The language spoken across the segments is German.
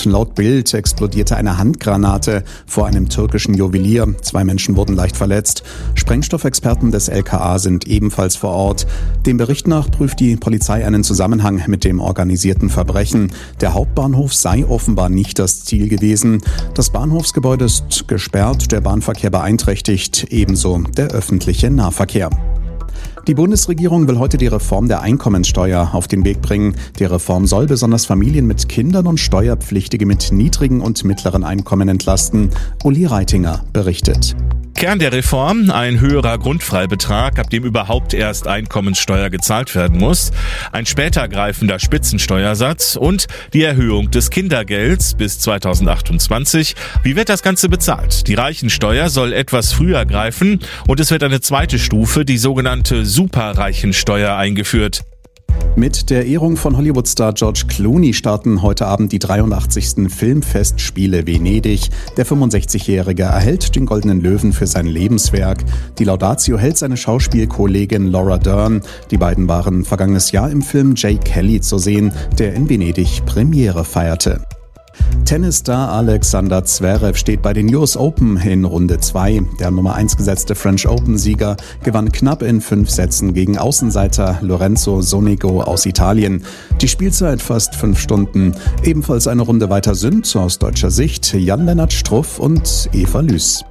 Stuttgart. Laut Bild explodierte eine Handgranate vor einem türkischen Juwelier. 2 Menschen wurden leicht verletzt. Sprengstoffexperten des LKA sind ebenfalls vor Ort. Dem Bericht nach prüft die Polizei einen Zusammenhang mit dem organisierten Verbrechen. Der Hauptbahnhof sei offenbar nicht das Ziel gewesen. Das Bahnhofsgebäude ist gesperrt, der Bahnverkehr beeinträchtigt, ebenso der öffentliche Nahverkehr. Die Bundesregierung will heute die Reform der Einkommenssteuer auf den Weg bringen. Die Reform soll besonders Familien mit Kindern und Steuerpflichtige mit niedrigen und mittleren Einkommen entlasten. Uli Reitinger berichtet. Kern der Reform: ein höherer Grundfreibetrag, ab dem überhaupt erst Einkommenssteuer gezahlt werden muss, ein später greifender Spitzensteuersatz und die Erhöhung des Kindergelds bis 2028. Wie wird das Ganze bezahlt? Die Reichensteuer soll etwas früher greifen und es wird eine zweite Stufe, die sogenannte Superreichensteuer, eingeführt. Mit der Ehrung von Hollywood-Star George Clooney starten heute Abend die 83. Filmfestspiele Venedig. Der 65-Jährige erhält den Goldenen Löwen für sein Lebenswerk. Die Laudatio hält seine Schauspielkollegin Laura Dern. Die beiden waren vergangenes Jahr im Film Jay Kelly zu sehen, der in Venedig Premiere feierte. Tennisstar Alexander Zverev steht bei den US Open in Runde 2. Der Nummer 1 gesetzte French Open-Sieger gewann knapp in 5 Sätzen gegen Außenseiter Lorenzo Sonego aus Italien. Die Spielzeit fast 5 Stunden. Ebenfalls eine Runde weiter sind aus deutscher Sicht Jan-Lennart Struff und Eva Lüß.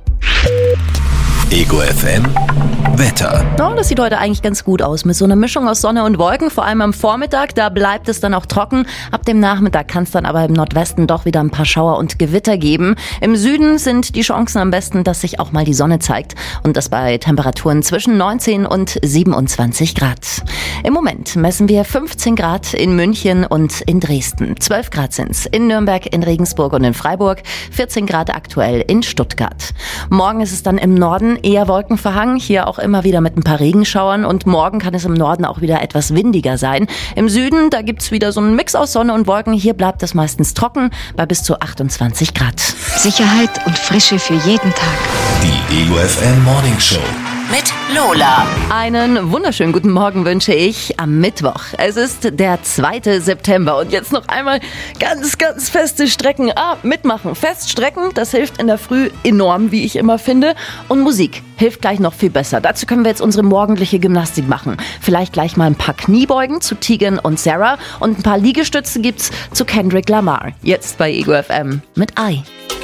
Ego FM Wetter. Oh, das sieht heute eigentlich ganz gut aus mit so einer Mischung aus Sonne und Wolken, vor allem am Vormittag, da bleibt es dann auch trocken. Ab dem Nachmittag kann es dann aber im Nordwesten doch wieder ein paar Schauer und Gewitter geben. Im Süden sind die Chancen am besten, dass sich auch mal die Sonne zeigt und das bei Temperaturen zwischen 19 und 27 Grad. Im Moment messen wir 15 Grad in München und in Dresden. 12 Grad sind's in Nürnberg, in Regensburg und in Freiburg. 14 Grad aktuell in Stuttgart. Morgen ist es dann im Norden eher wolkenverhangen, hier auch immer wieder mit ein paar Regenschauern und morgen kann es im Norden auch wieder etwas windiger sein. Im Süden, da gibt's wieder so einen Mix aus Sonne und Wolken, hier bleibt es meistens trocken bei bis zu 28 Grad. Sicherheit und Frische für jeden Tag. Die Ego FM Morning Show Mit Lola. Einen wunderschönen guten Morgen wünsche ich am Mittwoch. Es ist der 2. September und jetzt noch einmal ganz, ganz feste Strecken. Mitmachen. Feststrecken, das hilft in der Früh enorm, wie ich immer finde. Und Musik hilft gleich noch viel besser. Dazu können wir jetzt unsere morgendliche Gymnastik machen. Vielleicht gleich mal ein paar Kniebeugen zu Tegan und Sarah und ein paar Liegestütze gibt's zu Kendrick Lamar. Jetzt bei Ego FM mit Ei.